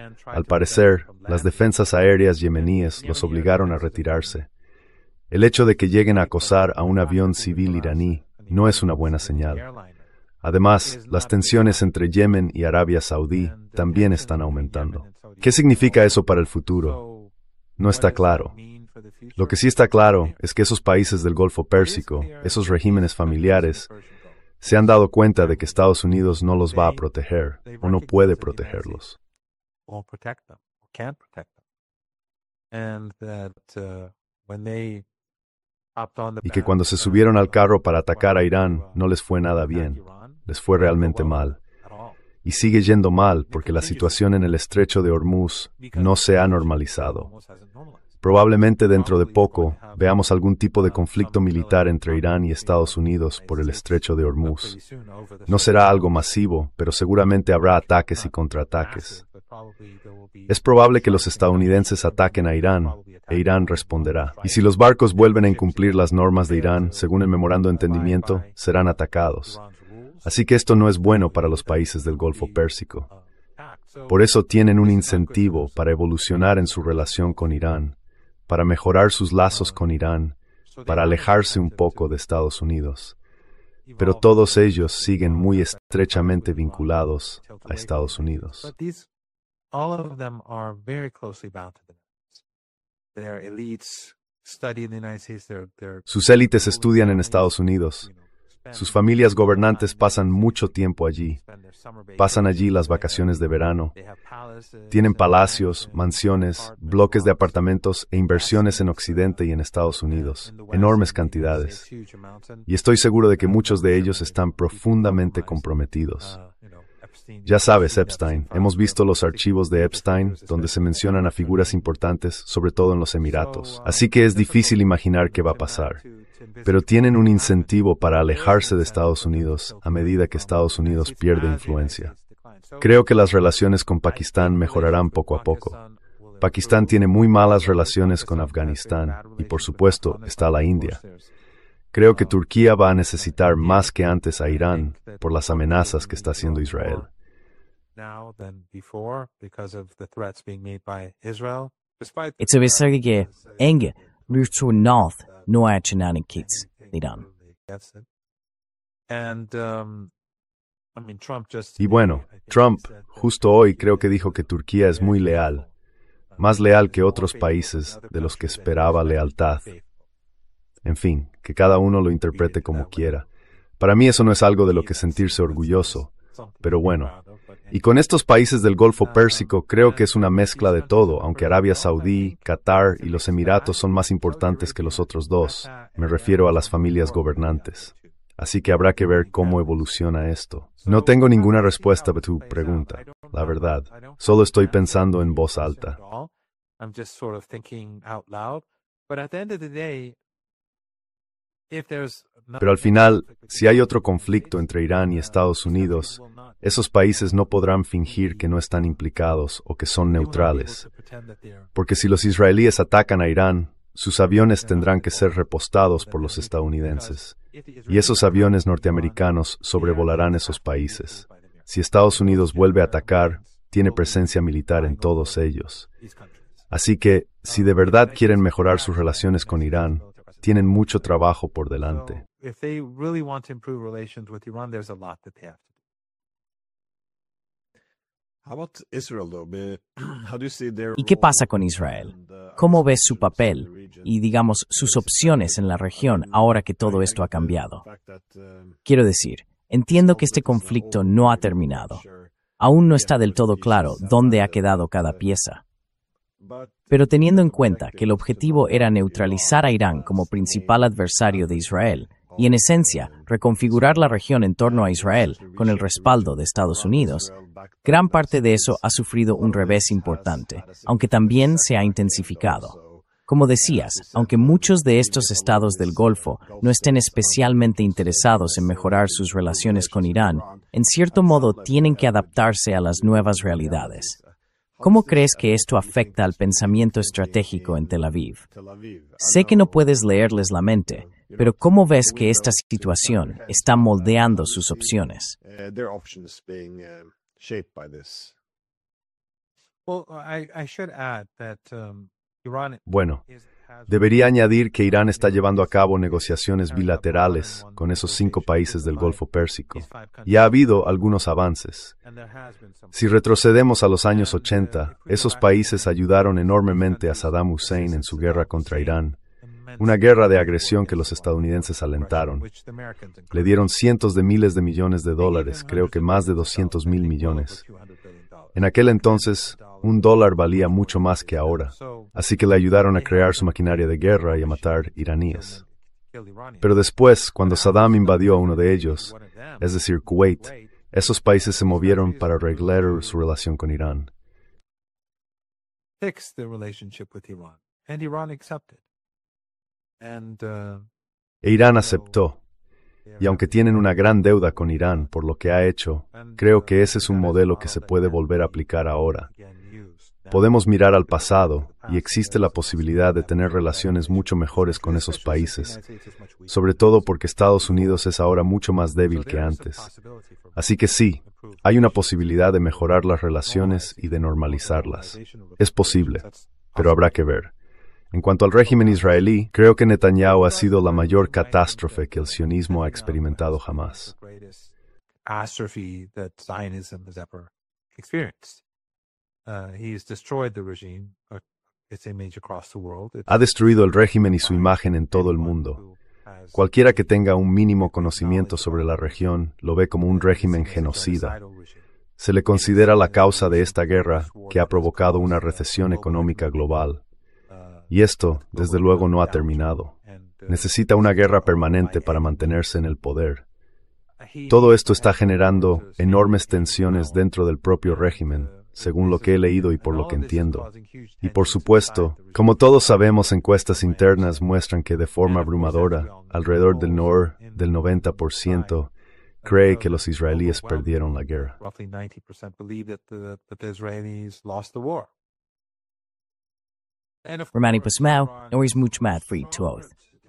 Al parecer, las defensas aéreas yemeníes los obligaron a retirarse. El hecho de que lleguen a acosar a un avión civil iraní no es una buena señal. Además, las tensiones entre Yemen y Arabia Saudí también están aumentando. ¿Qué significa eso para el futuro? No está claro. Lo que sí está claro es que esos países del Golfo Pérsico, esos regímenes familiares, se han dado cuenta de que Estados Unidos no los va a proteger o no puede protegerlos. Y que cuando se subieron al carro para atacar a Irán no les fue nada bien, les fue realmente mal. Y sigue yendo mal porque la situación en el estrecho de Hormuz no se ha normalizado. Probablemente dentro de poco veamos algún tipo de conflicto militar entre Irán y Estados Unidos por el estrecho de Hormuz. No será algo masivo, pero seguramente habrá ataques y contraataques. Es probable que los estadounidenses ataquen a Irán, e Irán responderá. Y si los barcos vuelven a incumplir las normas de Irán, según el memorando de entendimiento, serán atacados. Así que esto no es bueno para los países del Golfo Pérsico. Por eso tienen un incentivo para evolucionar en su relación con Irán, para mejorar sus lazos con Irán, para alejarse un poco de Estados Unidos. Pero todos ellos siguen muy estrechamente vinculados a Estados Unidos. Sus élites estudian en Estados Unidos. Sus familias gobernantes pasan mucho tiempo allí. Pasan allí las vacaciones de verano. Tienen palacios, mansiones, bloques de apartamentos e inversiones en Occidente y en Estados Unidos. Enormes cantidades. Y estoy seguro de que muchos de ellos están profundamente comprometidos. Ya sabes, Epstein, hemos visto los archivos de Epstein, donde se mencionan a figuras importantes, sobre todo en los Emiratos. Así que es difícil imaginar qué va a pasar. Pero tienen un incentivo para alejarse de Estados Unidos a medida que Estados Unidos pierde influencia. Creo que las relaciones con Pakistán mejorarán poco a poco. Pakistán tiene muy malas relaciones con Afganistán y, por supuesto, está la India. Creo que Turquía va a necesitar más que antes a Irán por las amenazas que está haciendo Israel. No ha hecho nada en Kitts, Irán. Y bueno, Trump justo hoy creo que dijo que Turquía es muy leal, más leal que otros países de los que esperaba lealtad. En fin, que cada uno lo interprete como quiera. Para mí eso no es algo de lo que sentirse orgulloso, pero bueno. Y con estos países del Golfo Pérsico creo que es una mezcla de todo, aunque Arabia Saudí, Qatar y los Emiratos son más importantes que los otros dos. Me refiero a las familias gobernantes. Así que habrá que ver cómo evoluciona esto. No tengo ninguna respuesta a tu pregunta, la verdad. Solo estoy pensando en voz alta. Pero al final, si hay otro conflicto entre Irán y Estados Unidos, esos países no podrán fingir que no están implicados o que son neutrales. Porque si los israelíes atacan a Irán, sus aviones tendrán que ser repostados por los estadounidenses. Y esos aviones norteamericanos sobrevolarán esos países. Si Estados Unidos vuelve a atacar, tiene presencia militar en todos ellos. Así que, si de verdad quieren mejorar sus relaciones con Irán, tienen mucho trabajo por delante. ¿Y qué pasa con Israel? ¿Cómo ves su papel y, digamos, sus opciones en la región ahora que todo esto ha cambiado? Quiero decir, entiendo que este conflicto no ha terminado. Aún no está del todo claro dónde ha quedado cada pieza. Pero teniendo en cuenta que el objetivo era neutralizar a Irán como principal adversario de Israel y, en esencia, reconfigurar la región en torno a Israel con el respaldo de Estados Unidos, gran parte de eso ha sufrido un revés importante, aunque también se ha intensificado. Como decías, aunque muchos de estos estados del Golfo no estén especialmente interesados en mejorar sus relaciones con Irán, en cierto modo tienen que adaptarse a las nuevas realidades. ¿Cómo crees que esto afecta al pensamiento estratégico en Tel Aviv? Sé que no puedes leerles la mente, pero ¿cómo ves que esta situación está moldeando sus opciones? Bueno, debería añadir que Irán está llevando a cabo negociaciones bilaterales con esos 5 países del Golfo Pérsico, y ha habido algunos avances. Si retrocedemos a los años 80, esos países ayudaron enormemente a Saddam Hussein en su guerra contra Irán, una guerra de agresión que los estadounidenses alentaron. Le dieron cientos de miles de millones de dólares, creo que más de 200.000 millones. En aquel entonces, $1 valía mucho más que ahora, así que le ayudaron a crear su maquinaria de guerra y a matar iraníes. Pero después, cuando Saddam invadió a uno de ellos, es decir, Kuwait, esos países se movieron para arreglar su relación con Irán. E Irán aceptó. Y aunque tienen una gran deuda con Irán por lo que ha hecho, creo que ese es un modelo que se puede volver a aplicar ahora. Podemos mirar al pasado y existe la posibilidad de tener relaciones mucho mejores con esos países, sobre todo porque Estados Unidos es ahora mucho más débil que antes. Así que sí, hay una posibilidad de mejorar las relaciones y de normalizarlas. Es posible, pero habrá que ver. En cuanto al régimen israelí, creo que Netanyahu ha sido la mayor catástrofe que el sionismo ha experimentado jamás. Ha destruido el régimen y su imagen en todo el mundo. Cualquiera que tenga un mínimo conocimiento sobre la región lo ve como un régimen genocida. Se le considera la causa de esta guerra que ha provocado una recesión económica global. Y esto, desde luego, no ha terminado. Necesita una guerra permanente para mantenerse en el poder. Todo esto está generando enormes tensiones dentro del propio régimen, según lo que he leído y por lo que entiendo. Y por supuesto, como todos sabemos, encuestas internas muestran que de forma abrumadora, alrededor del 90%, cree que los israelíes perdieron la guerra. Romani Pasmau, Norris Muchmat Free to Oath.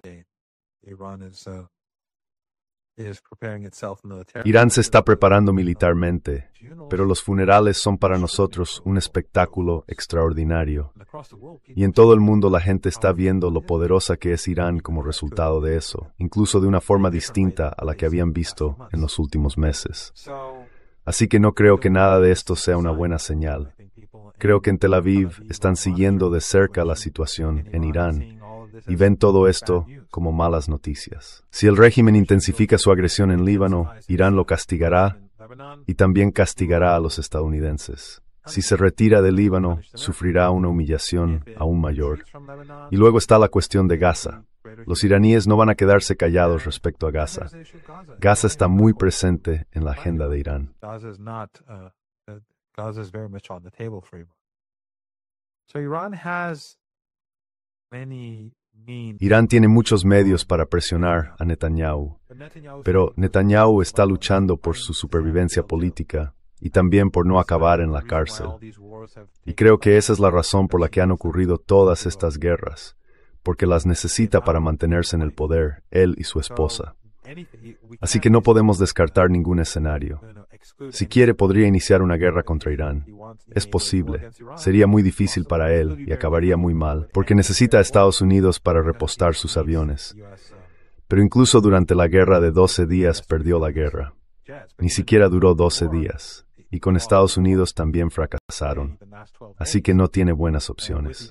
Irán se está preparando militarmente, pero los funerales son para nosotros un espectáculo extraordinario. Y en todo el mundo la gente está viendo lo poderosa que es Irán como resultado de eso, incluso de una forma distinta a la que habían visto en los últimos meses. Así que no creo que nada de esto sea una buena señal. Creo que en Tel Aviv están siguiendo de cerca la situación en Irán y ven todo esto como malas noticias. Si el régimen intensifica su agresión en Líbano, Irán lo castigará y también castigará a los estadounidenses. Si se retira del Líbano, sufrirá una humillación aún mayor. Y luego está la cuestión de Gaza. Los iraníes no van a quedarse callados respecto a Gaza. Gaza está muy presente en la agenda de Irán. Gaza is very much on the table for Iran. So Iran has many means. Irán tiene muchos medios para presionar a Netanyahu, pero Netanyahu está luchando por su supervivencia política y también por no acabar en la cárcel. Y creo que esa es la razón por la que han ocurrido todas estas guerras, porque las necesita para mantenerse en el poder, él y su esposa. Así que no podemos descartar ningún escenario. Si quiere, podría iniciar una guerra contra Irán. Es posible. Sería muy difícil para él y acabaría muy mal, porque necesita a Estados Unidos para repostar sus aviones. Pero incluso durante la guerra de 12 días perdió la guerra. Ni siquiera duró 12 días. Y con Estados Unidos también fracasaron. Así que no tiene buenas opciones.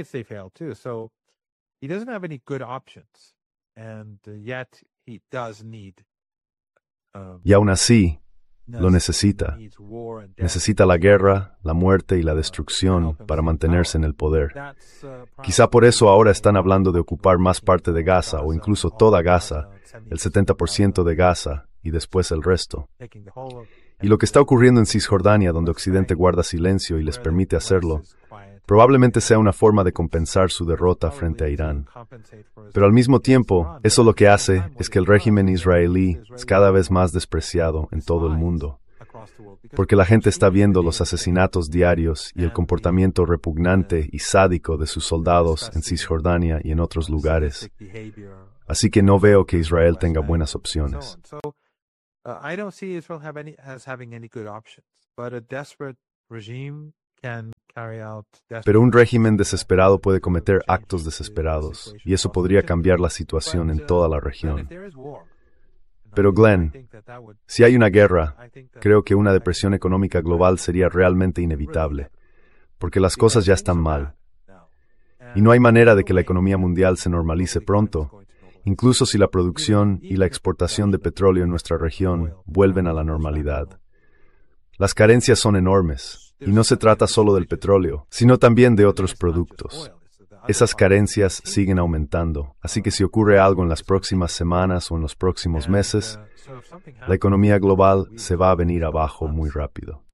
Y aún así, lo necesita. Necesita la guerra, la muerte y la destrucción para mantenerse en el poder. Quizá por eso ahora están hablando de ocupar más parte de Gaza o incluso toda Gaza, el 70% de Gaza y después el resto. Y lo que está ocurriendo en Cisjordania, donde Occidente guarda silencio y les permite hacerlo, probablemente sea una forma de compensar su derrota frente a Irán. Pero al mismo tiempo, eso lo que hace es que el régimen israelí es cada vez más despreciado en todo el mundo, porque la gente está viendo los asesinatos diarios y el comportamiento repugnante y sádico de sus soldados en Cisjordania y en otros lugares. Así que no veo que Israel tenga buenas opciones. I don't see Israel as having any good options, but a desperate regime Pero un régimen desesperado puede cometer actos desesperados, y eso podría cambiar la situación en toda la región. Pero Glenn, si hay una guerra, creo que una depresión económica global sería realmente inevitable, porque las cosas ya están mal. Y no hay manera de que la economía mundial se normalice pronto, incluso si la producción y la exportación de petróleo en nuestra región vuelven a la normalidad. Las carencias son enormes, y no se trata solo del petróleo, sino también de otros productos. Esas carencias siguen aumentando, así que si ocurre algo en las próximas semanas o en los próximos meses, la economía global se va a venir abajo muy rápido.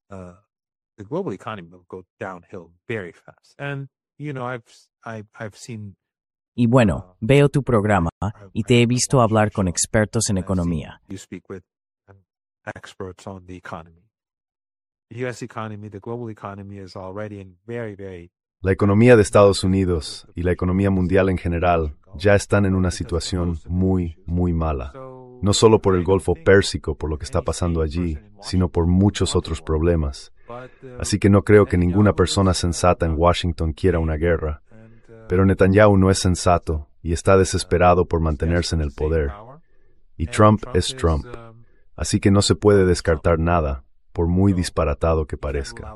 Y bueno, veo tu programa y te he visto hablar con expertos en economía. La economía de Estados Unidos y la economía mundial en general ya están en una situación muy, muy mala. No solo por el Golfo Pérsico, por lo que está pasando allí, sino por muchos otros problemas. Así que no creo que ninguna persona sensata en Washington quiera una guerra. Pero Netanyahu no es sensato y está desesperado por mantenerse en el poder. Y Trump es Trump. Así que no se puede descartar nada, por muy disparatado que parezca.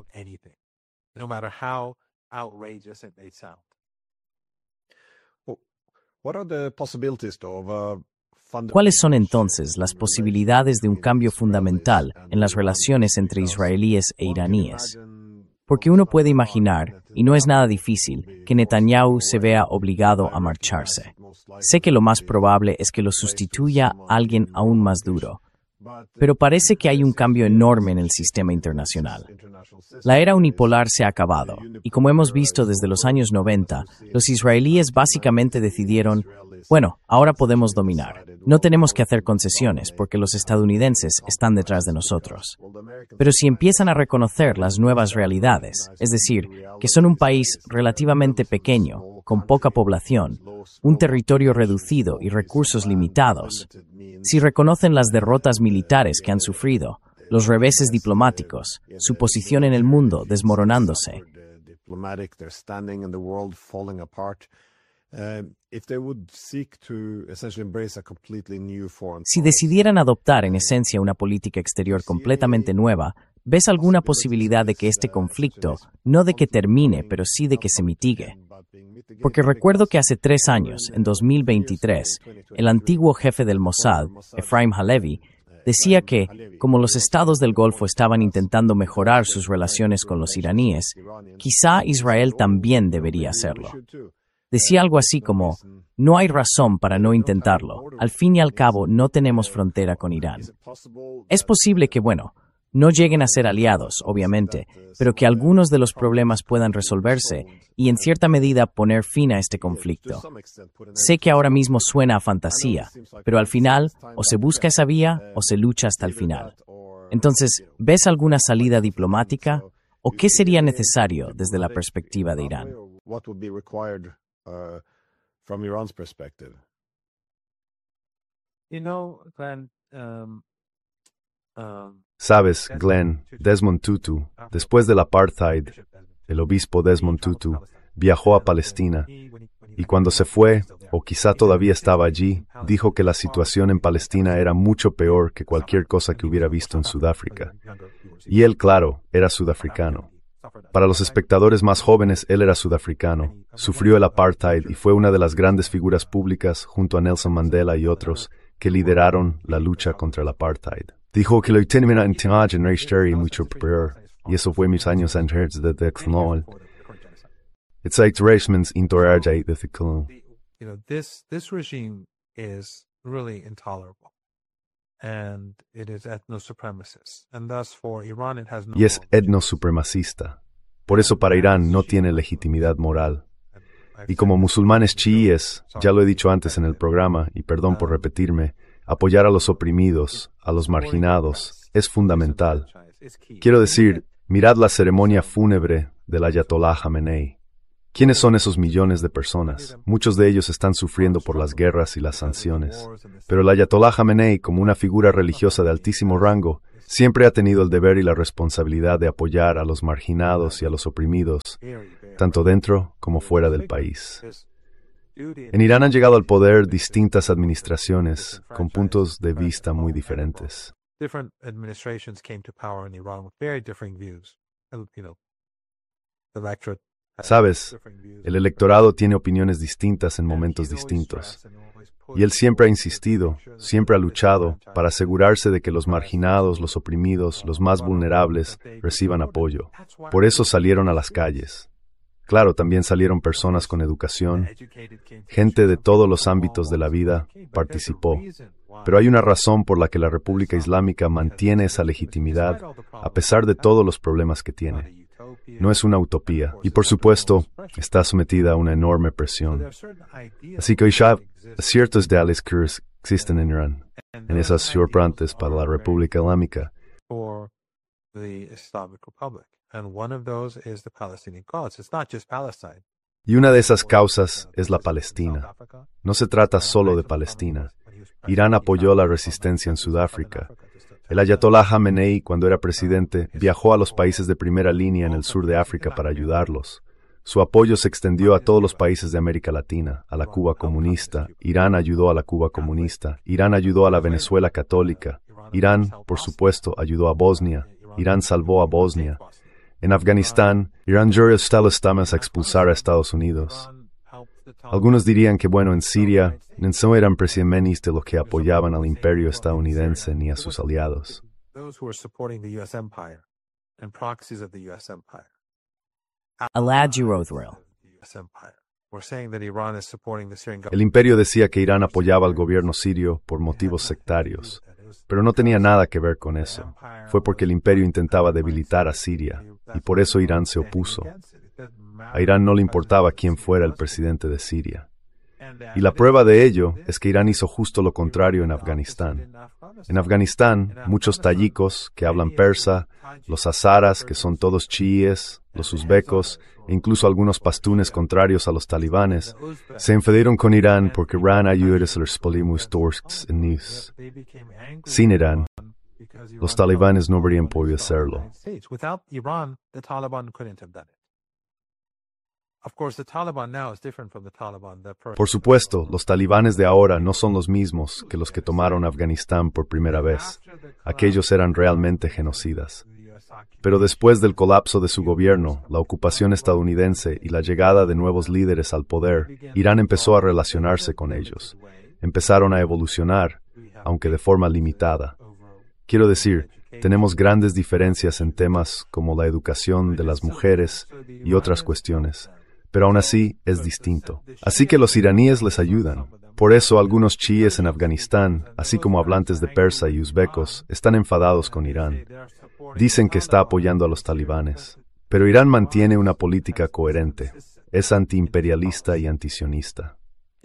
¿Cuáles son entonces las posibilidades de un cambio fundamental en las relaciones entre israelíes e iraníes? Porque uno puede imaginar, y no es nada difícil, que Netanyahu se vea obligado a marcharse. Sé que lo más probable es que lo sustituya alguien aún más duro, pero parece que hay un cambio enorme en el sistema internacional. La era unipolar se ha acabado, y como hemos visto desde los años 90, los israelíes básicamente decidieron, bueno, ahora podemos dominar. No tenemos que hacer concesiones porque los estadounidenses están detrás de nosotros. Pero si empiezan a reconocer las nuevas realidades, es decir, que son un país relativamente pequeño, con poca población, un territorio reducido y recursos limitados, si reconocen las derrotas militares que han sufrido, los reveses diplomáticos, su posición en el mundo desmoronándose, si decidieran adoptar en esencia una política exterior completamente nueva, ¿ves alguna posibilidad de que este conflicto, no de que termine, pero sí de que se mitigue? Porque recuerdo que hace 3 años, en 2023, el antiguo jefe del Mossad, Ephraim Halevi, decía que, como los estados del Golfo estaban intentando mejorar sus relaciones con los iraníes, quizá Israel también debería hacerlo. Decía algo así como, no hay razón para no intentarlo, al fin y al cabo no tenemos frontera con Irán. Es posible que, bueno, no lleguen a ser aliados, obviamente, pero que algunos de los problemas puedan resolverse y en cierta medida poner fin a este conflicto. Sé que ahora mismo suena a fantasía, pero al final o se busca esa vía o se lucha hasta el final. Entonces, ¿ves alguna salida diplomática o qué sería necesario desde la perspectiva de Irán? Sabes, Glenn, Desmond Tutu, después del apartheid, el obispo Desmond Tutu viajó a Palestina y cuando se fue, o quizá todavía estaba allí, dijo que la situación en Palestina era mucho peor que cualquier cosa que hubiera visto en Sudáfrica. Y él, claro, era sudafricano. Para los espectadores más jóvenes, él era sudafricano, sufrió el apartheid y fue una de las grandes figuras públicas, junto a Nelson Mandela y otros, que lideraron la lucha contra el apartheid. Dijo que lo tienen en Tiaj en Reichsteri mucho peor, y eso fue mis años antes de Dexnol. It's like Reichmans intorarjai de Thiclun. This regime is really intolerable. And it is ethno-supremacist. And thus for Iran it has no. Y es etnosupremacista. Por eso para Irán no tiene legitimidad moral. Y como musulmanes chiíes, ya lo he dicho antes en el programa, y perdón por repetirme, apoyar a los oprimidos, a los marginados, es fundamental. Quiero decir, mirad la ceremonia fúnebre del Ayatollah Jamenei. ¿Quiénes son esos millones de personas? Muchos de ellos están sufriendo por las guerras y las sanciones. Pero el Ayatollah Jamenei, como una figura religiosa de altísimo rango, Siempre ha tenido el deber y la responsabilidad de apoyar a los marginados y a los oprimidos, tanto dentro como fuera del país. En Irán han llegado al poder distintas administraciones con puntos de vista muy diferentes. Sabes, el electorado tiene opiniones distintas en momentos distintos. Y él siempre ha insistido, siempre ha luchado para asegurarse de que los marginados, los oprimidos, los más vulnerables reciban apoyo. Por eso salieron a las calles. Claro, también salieron personas con educación, gente de todos los ámbitos de la vida participó. Pero hay una razón por la que la República Islámica mantiene esa legitimidad a pesar de todos los problemas que tiene. No es una utopía y, por supuesto, está sometida a una enorme presión. Así que ya ciertos ideales que existen en Irán, en esas sorprendes para la República Islámica. Y una de esas causas es la Palestina. No se trata solo de Palestina. Irán apoyó la resistencia en Sudáfrica. El Ayatollah Jamenei, cuando era presidente, viajó a los países de primera línea en el sur de África para ayudarlos. Su apoyo se extendió a todos los países de América Latina, a la Cuba comunista. Irán ayudó a la Cuba comunista. Irán ayudó a la Venezuela católica. Irán, por supuesto, ayudó a Bosnia. Irán salvó a Bosnia. En Afganistán, Irán ayudó a los talibanes a expulsar a Estados Unidos. Algunos dirían que, en Siria, no eran precisamente de los que apoyaban al imperio estadounidense ni a sus aliados. Alhaji Rothwell. El imperio decía que Irán apoyaba al gobierno sirio por motivos sectarios, pero no tenía nada que ver con eso. Fue porque el imperio intentaba debilitar a Siria, y por eso Irán se opuso. A Irán no le importaba quién fuera el presidente de Siria. Y la prueba de ello es que Irán hizo justo lo contrario en Afganistán. En Afganistán, muchos tayikos que hablan persa, los hazaras, que son todos chiíes, los uzbecos, e incluso algunos pastunes contrarios a los talibanes, se enfadaron con Irán porque Irán ayudó a los polimus turks en Nis. Sin Irán, los talibanes no habrían podido hacerlo. Por supuesto, los talibanes de ahora no son los mismos que los que tomaron Afganistán por primera vez. Aquellos eran realmente genocidas. Pero después del colapso de su gobierno, la ocupación estadounidense y la llegada de nuevos líderes al poder, Irán empezó a relacionarse con ellos. Empezaron a evolucionar, aunque de forma limitada. Quiero decir, tenemos grandes diferencias en temas como la educación de las mujeres y otras cuestiones. Pero aún así es distinto. Así que los iraníes les ayudan. Por eso algunos chiíes en Afganistán, así como hablantes de persa y uzbecos, están enfadados con Irán. Dicen que está apoyando a los talibanes. Pero Irán mantiene una política coherente. Es antiimperialista y antisionista.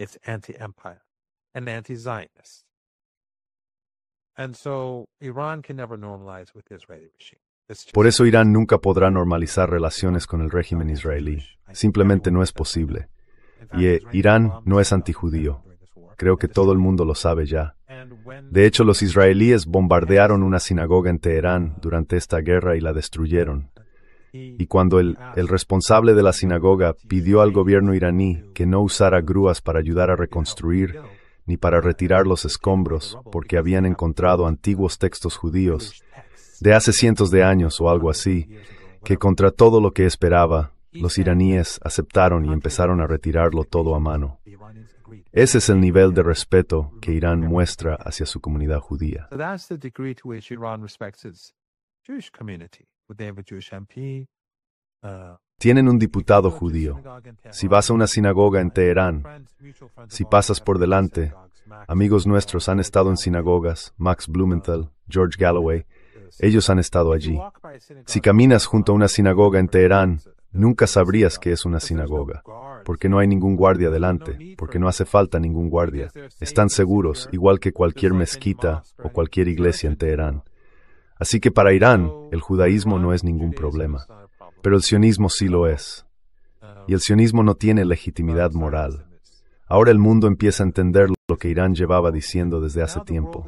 Por eso Irán nunca podrá normalizar relaciones con el régimen israelí. Simplemente no es posible. Y Irán no es antijudío. Creo que todo el mundo lo sabe ya. De hecho, los israelíes bombardearon una sinagoga en Teherán durante esta guerra y la destruyeron. Y cuando el responsable de la sinagoga pidió al gobierno iraní que no usara grúas para ayudar a reconstruir, ni para retirar los escombros, porque habían encontrado antiguos textos judíos, de hace cientos de años o algo así, que contra todo lo que esperaba, los iraníes aceptaron y empezaron a retirarlo todo a mano. Ese es el nivel de respeto que Irán muestra hacia su comunidad judía. Tienen un diputado judío. Si vas a una sinagoga en Teherán, si pasas por delante, amigos nuestros han estado en sinagogas, Max Blumenthal, George Galloway, ellos han estado allí. Si caminas junto a una sinagoga en Teherán, nunca sabrías que es una sinagoga, porque no hay ningún guardia delante, porque no hace falta ningún guardia. Están seguros, igual que cualquier mezquita o cualquier iglesia en Teherán. Así que para Irán, el judaísmo no es ningún problema, pero el sionismo sí lo es. Y el sionismo no tiene legitimidad moral. Ahora el mundo empieza a entender lo que Irán llevaba diciendo desde hace tiempo.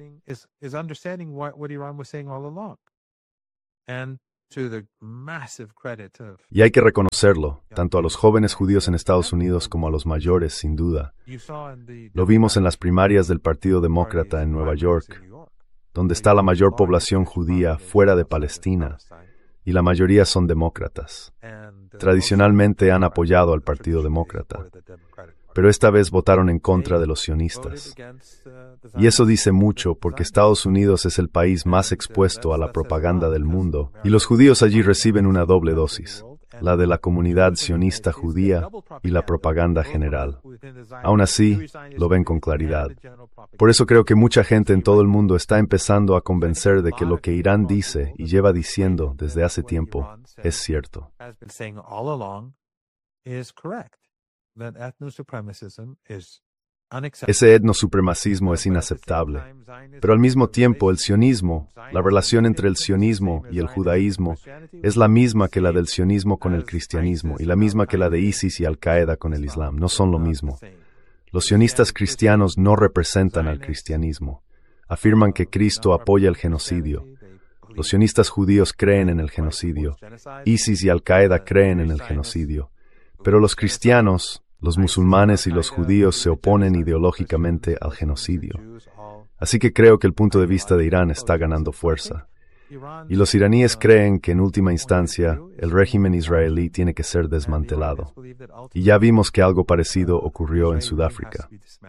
Y hay que reconocerlo, tanto a los jóvenes judíos en Estados Unidos como a los mayores, sin duda. Lo vimos en las primarias del Partido Demócrata en Nueva York, donde está la mayor población judía fuera de Palestina, y la mayoría son demócratas. Tradicionalmente han apoyado al Partido Demócrata, pero esta vez votaron en contra de los sionistas. Y eso dice mucho porque Estados Unidos es el país más expuesto a la propaganda del mundo, y los judíos allí reciben una doble dosis, la de la comunidad sionista judía y la propaganda general. Aún así, lo ven con claridad. Por eso creo que mucha gente en todo el mundo está empezando a convencer de que lo que Irán dice y lleva diciendo desde hace tiempo es cierto. Ese etnosupremacismo es inaceptable, pero al mismo tiempo el sionismo, la relación entre el sionismo y el judaísmo, es la misma que la del sionismo con el cristianismo y la misma que la de ISIS y Al-Qaeda con el Islam. No son lo mismo. Los sionistas cristianos no representan al cristianismo. Afirman que Cristo apoya el genocidio. Los sionistas judíos creen en el genocidio. ISIS y Al-Qaeda creen en el genocidio. Pero los cristianos, los musulmanes y los judíos se oponen ideológicamente al genocidio. Así que creo que el punto de vista de Irán está ganando fuerza. Y los iraníes creen que en última instancia el régimen israelí tiene que ser desmantelado. Y ya vimos que algo parecido ocurrió en Sudáfrica.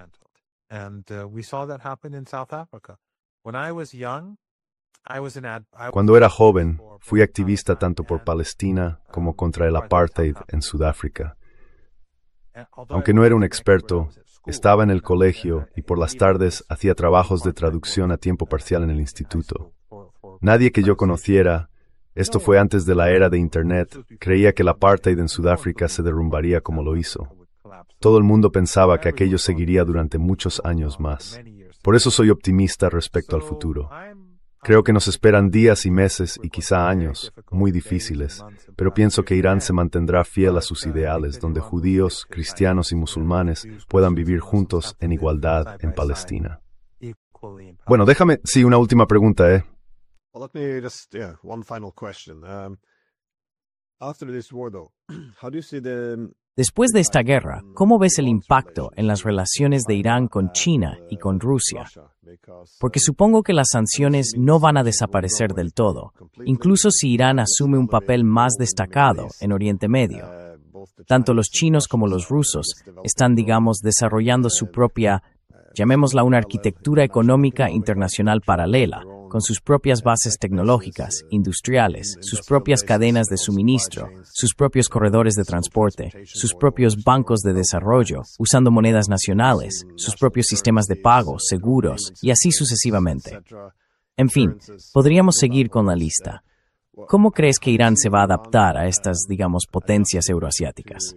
Cuando era joven, fui activista tanto por Palestina como contra el apartheid en Sudáfrica. Aunque no era un experto, estaba en el colegio y por las tardes hacía trabajos de traducción a tiempo parcial en el instituto. Nadie que yo conociera, esto fue antes de la era de Internet, creía que el apartheid en Sudáfrica se derrumbaría como lo hizo. Todo el mundo pensaba que aquello seguiría durante muchos años más. Por eso soy optimista respecto al futuro. Creo que nos esperan días y meses y quizá años muy difíciles, pero pienso que Irán se mantendrá fiel a sus ideales, donde judíos, cristianos y musulmanes puedan vivir juntos en igualdad en Palestina. Bueno, una última pregunta, Well, let me just, one final question. After this war, though, how do you see Después de esta guerra, ¿cómo ves el impacto en las relaciones de Irán con China y con Rusia? Porque supongo que las sanciones no van a desaparecer del todo, incluso si Irán asume un papel más destacado en Oriente Medio. Tanto los chinos como los rusos están, desarrollando su propia, llamémosla una arquitectura económica internacional paralela, con sus propias bases tecnológicas, industriales, sus propias cadenas de suministro, sus propios corredores de transporte, sus propios bancos de desarrollo, usando monedas nacionales, sus propios sistemas de pago, seguros, y así sucesivamente. En fin, podríamos seguir con la lista. ¿Cómo crees que Irán se va a adaptar a estas, potencias euroasiáticas?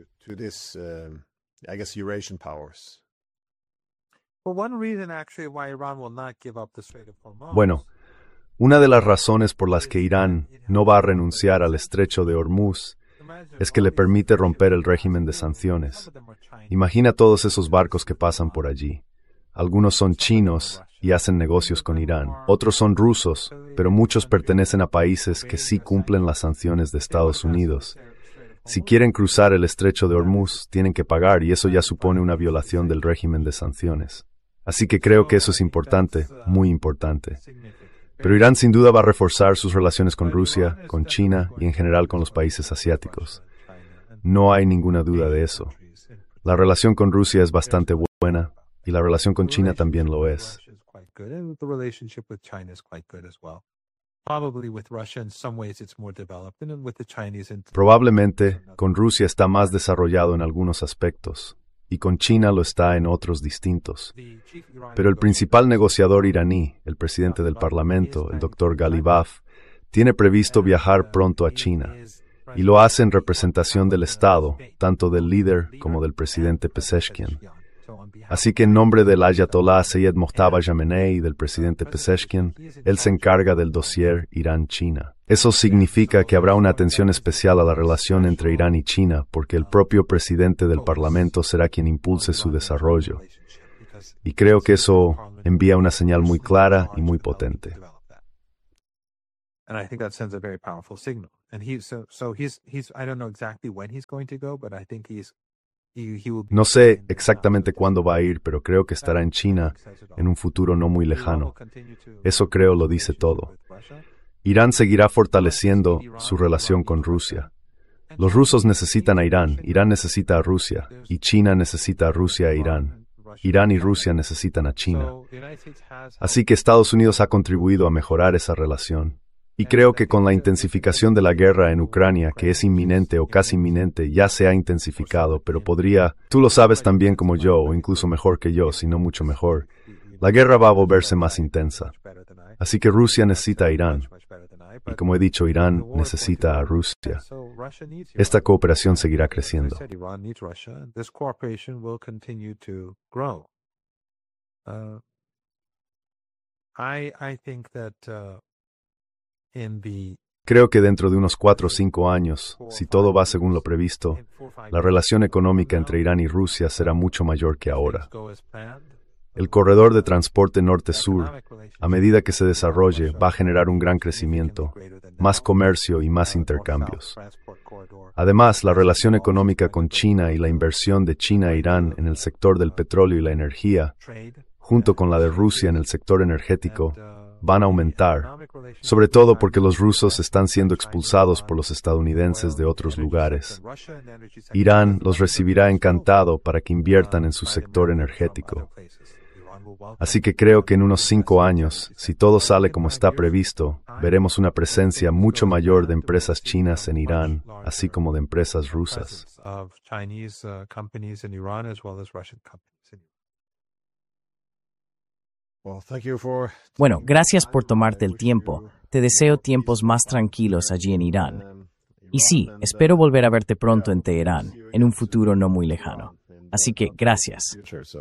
Bueno, una de las razones por las que Irán no va a renunciar al estrecho de Hormuz es que le permite romper el régimen de sanciones. Imagina todos esos barcos que pasan por allí. Algunos son chinos y hacen negocios con Irán. Otros son rusos, pero muchos pertenecen a países que sí cumplen las sanciones de Estados Unidos. Si quieren cruzar el estrecho de Hormuz, tienen que pagar y eso ya supone una violación del régimen de sanciones. Así que creo que eso es importante, muy importante. Pero Irán sin duda va a reforzar sus relaciones con Rusia, con China y en general con los países asiáticos. No hay ninguna duda de eso. La relación con Rusia es bastante buena y la relación con China también lo es. Probablemente con Rusia está más desarrollado en algunos aspectos y con China lo está en otros distintos. Pero el principal negociador iraní, el presidente del Parlamento, el Dr. Ghalibaf, tiene previsto viajar pronto a China, y lo hace en representación del Estado, tanto del líder como del presidente Pezeshkian. Así que en nombre del Ayatollah Seyed Mojtaba Khamenei y del presidente Pezeshkian, él se encarga del dossier Irán-China. Eso significa que habrá una atención especial a la relación entre Irán y China, porque el propio presidente del Parlamento será quien impulse su desarrollo. Y creo que eso envía una señal muy clara y muy potente. And I think that sends a very powerful signal. And he's I don't know exactly when he's going to go, but I think he will be. No sé exactamente cuándo va a ir, pero creo que estará en China en un futuro no muy lejano. Eso creo lo dice todo. Irán seguirá fortaleciendo su relación con Rusia. Los rusos necesitan a Irán, Irán necesita a Rusia, y China necesita a Rusia e Irán. Irán y Rusia necesitan a China. Así que Estados Unidos ha contribuido a mejorar esa relación. Y creo que con la intensificación de la guerra en Ucrania, que es inminente o casi inminente, ya se ha intensificado, pero podría, tú lo sabes tan bien como yo, o incluso mejor que yo, si no mucho mejor, la guerra va a volverse más intensa. Así que Rusia necesita a Irán. Y como he dicho, Irán necesita a Rusia. Esta cooperación seguirá creciendo. Creo que dentro de unos 4 o 5 años, si todo va según lo previsto, la relación económica entre Irán y Rusia será mucho mayor que ahora. El corredor de transporte norte-sur, a medida que se desarrolle, va a generar un gran crecimiento, más comercio y más intercambios. Además, la relación económica con China y la inversión de China e Irán en el sector del petróleo y la energía, junto con la de Rusia en el sector energético, van a aumentar, sobre todo porque los rusos están siendo expulsados por los estadounidenses de otros lugares. Irán los recibirá encantado para que inviertan en su sector energético. Así que creo que en unos 5 años, si todo sale como está previsto, veremos una presencia mucho mayor de empresas chinas en Irán, así como de empresas rusas. Bueno, gracias por tomarte el tiempo. Te deseo tiempos más tranquilos allí en Irán. Y sí, espero volver a verte pronto en Teherán, en un futuro no muy lejano. Así que, gracias.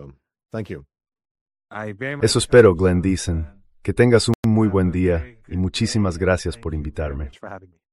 Eso espero, Glenn Deason. Que tengas un muy buen día y muchísimas gracias por invitarme.